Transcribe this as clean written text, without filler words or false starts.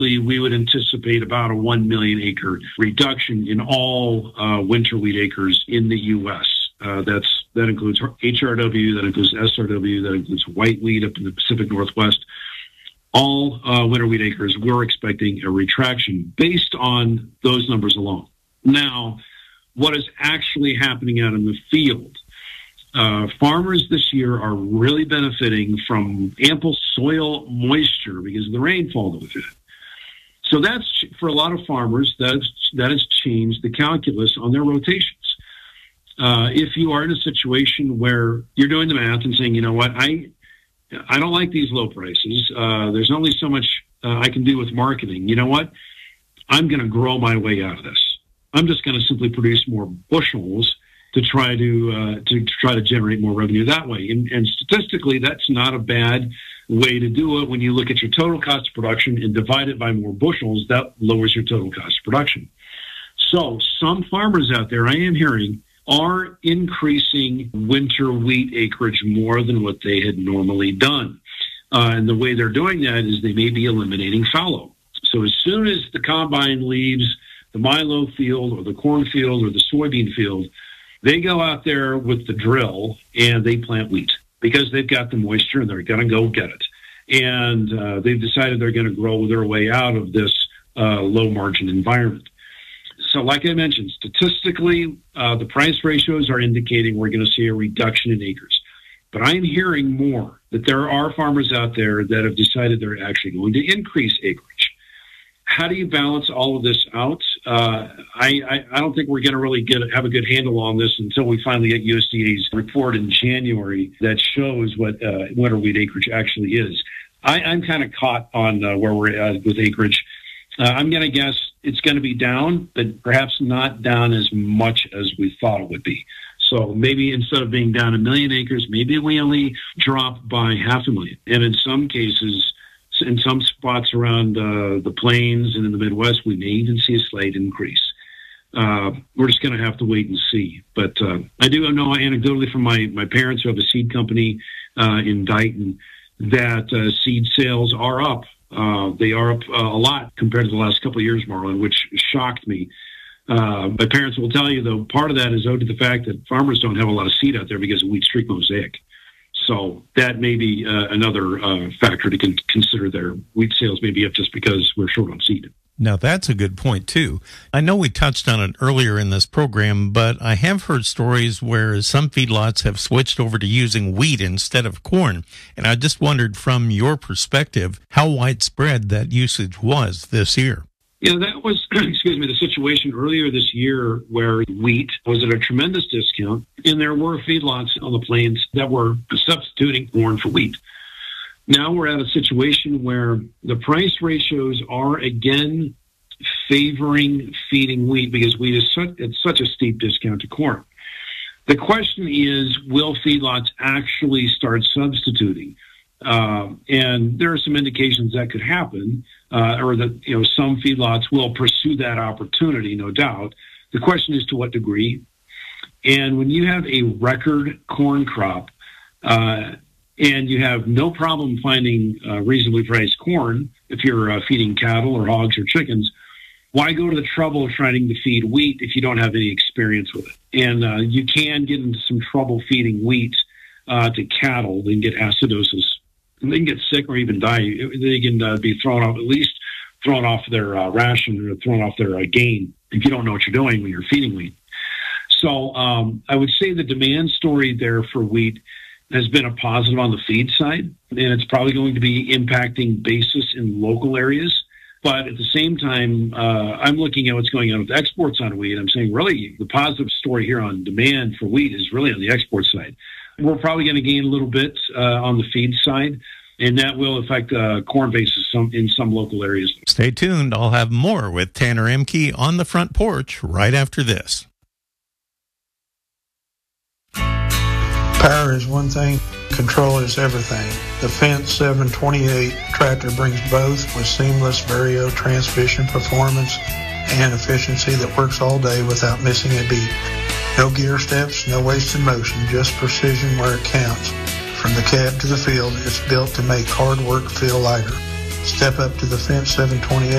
we would anticipate about a 1 million acre reduction in all winter wheat acres in the U.S. That includes HRW, that includes SRW, that includes white wheat up in the Pacific Northwest. All winter wheat acres, we're expecting a retraction based on those numbers alone. Now, what is actually happening out in the field? Farmers this year are really benefiting from ample soil moisture because of the rainfall that we've had. So that's, for a lot of farmers, that has changed the calculus on their rotations. If you are in a situation where you're doing the math and saying, you know what, I don't like these low prices. There's only so much I can do with marketing. You know what? I'm going to grow my way out of this. I'm just going to simply produce more bushels to try to generate more revenue that way. And statistically, that's not a bad way to do it. When you look at your total cost of production and divide it by more bushels, that lowers your total cost of production. So some farmers out there, I am hearing, are increasing winter wheat acreage more than what they had normally done. And the way they're doing that is they may be eliminating fallow. So as soon as the combine leaves the milo field or the corn field or the soybean field, they go out there with the drill and they plant wheat because they've got the moisture and they're going to go get it. And they've decided they're going to grow their way out of this low margin environment. So like I mentioned, statistically, the price ratios are indicating we're going to see a reduction in acres. But I'm hearing more that there are farmers out there that have decided they're actually going to increase acreage. How do you balance all of this out? I don't think we're going to really have a good handle on this until we finally get USDA's report in January that shows what winter wheat acreage actually is. I'm kind of caught on where we're at with acreage. I'm going to guess it's going to be down, but perhaps not down as much as we thought it would be. So maybe instead of being down 1 million acres, maybe we only drop by 500,000. And in some cases, in some spots around the plains and in the Midwest, we may even see a slight increase. We're just going to have to wait and see. But I do know anecdotally from my parents who have a seed company in Dighton that seed sales are up. They are up a lot compared to the last couple of years, Marlon, which shocked me. My parents will tell you, though, part of that is owed to the fact that farmers don't have a lot of seed out there because of wheat streak mosaic. So that may be another factor to consider there. Wheat sales may be up just because we're short on seed. Now, that's a good point, too. I know we touched on it earlier in this program, but I have heard stories where some feedlots have switched over to using wheat instead of corn. And I just wondered, from your perspective, how widespread that usage was this year. Yeah, that was, the situation earlier this year where wheat was at a tremendous discount, and there were feedlots on the plains that were substituting corn for wheat. Now we're at a situation where the price ratios are again favoring feeding wheat because wheat is at such a steep discount to corn. The question is, will feedlots actually start substituting? And there are some indications that could happen, or that some feedlots will pursue that opportunity, no doubt. The question is to what degree. And when you have a record corn crop, and you have no problem finding reasonably priced corn if you're feeding cattle or hogs or chickens, why go to the trouble of trying to feed wheat if you don't have any experience with it? And you can get into some trouble feeding wheat to cattle. They can get acidosis. And they can get sick or even die. They can be thrown off, at least thrown off their ration or thrown off their gain if you don't know what you're doing when you're feeding wheat. So I would say the demand story there for wheat has been a positive on the feed side, and it's probably going to be impacting basis in local areas. But at the same time, I'm looking at what's going on with exports on wheat. I'm saying really the positive story here on demand for wheat is really on the export side. We're probably going to gain a little bit on the feed side, and that will affect corn basis in some local areas. Stay tuned. I'll have more with Tanner Ehmke on the front porch right after this. Power is one thing, control is everything. The Fendt 728 tractor brings both with seamless Vario transmission performance and efficiency that works all day without missing a beat. No gear steps, no wasted motion, just precision where it counts. From the cab to the field, it's built to make hard work feel lighter. Step up to the Fence 728